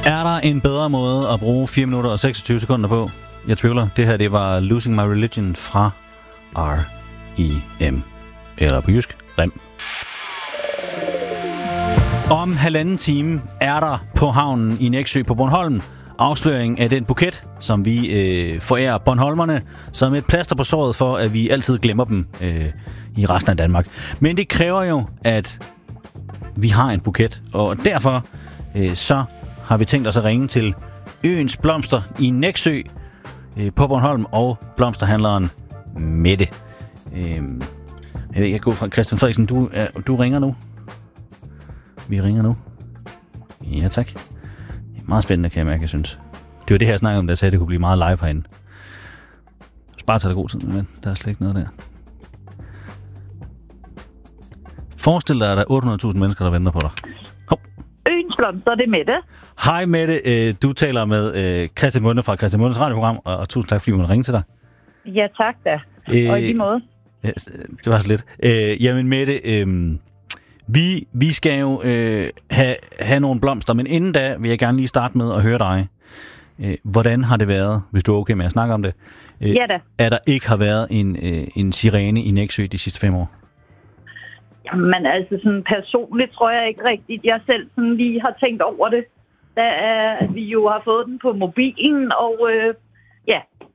Er der en bedre måde at bruge 4 minutter og 26 sekunder på? Jeg tvivler. Det her, det var Losing My Religion fra R.E.M. Eller på jysk, REM. Om 1,5 time er der på havnen i Nexø på Bornholm afsløring af den buket, som vi forærer bornholmerne, som et plaster på såret for, at vi altid glemmer dem i resten af Danmark. Men det kræver jo, at vi har en buket, og derfor så har vi tænkt os at ringe til Øens Blomster i Nexø på Bornholm og blomsterhandleren Mette. Jeg går fra Christian Frederiksen. Du ringer nu. Vi ringer nu. Ja, tak. Meget spændende, kan jeg mærke, jeg synes. Det var det her, jeg snakkede om, da jeg sagde, at det kunne blive meget live herinde. Bare tage det god tid, men der er slet ikke noget der. Forestil dig, at der er 800.000 mennesker, der venter på dig. Hop. Øens Blomster, det er Mette. Hej Mette, du taler med Christian Munde fra Christian Mundes radioprogram, og tusind tak, fordi vi måtte ringe til dig. Ja, tak da. Og i lige måde. Ja, det var så lidt. Jamen Mette, vi skal jo have nogle blomster, men inden da vil jeg gerne lige starte med at høre dig. Hvordan har det været, hvis du er okay med at snakke om det? Ja da. At der ikke har været en sirene i Nexø de sidste 5 år? Jamen altså sådan personligt tror jeg ikke rigtigt. Jeg selv sådan lige har tænkt over det. Da vi jo har fået den på mobilen, og